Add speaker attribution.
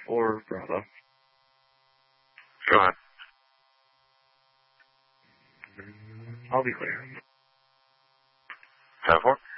Speaker 1: 4 Bravo.
Speaker 2: Go ahead.
Speaker 1: I'll be clear.
Speaker 2: 10-4.